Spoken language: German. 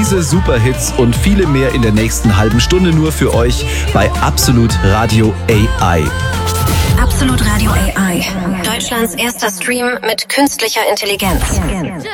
Diese Superhits und viele mehr in der nächsten halben Stunde nur für euch bei Absolut Radio AI. Absolut Radio AI. Deutschlands erster Stream mit künstlicher Intelligenz.